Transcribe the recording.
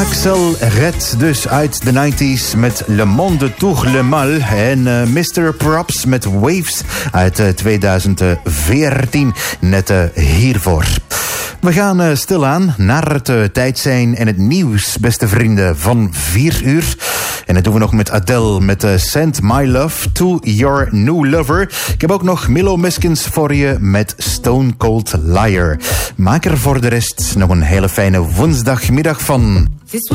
Axel Red dus uit de 90s met Le Monde Tour Le Mal. En Mr. Props met Waves uit 2014. Net hiervoor. We gaan stilaan naar het tijdsein en het nieuws, beste vrienden, van 4 uur. En dat doen we nog met Adele met Send My Love to Your New Lover. Ik heb ook nog Milo Miskins voor je met Stone Cold Liar. Maak er voor de rest nog een hele fijne woensdagmiddag van.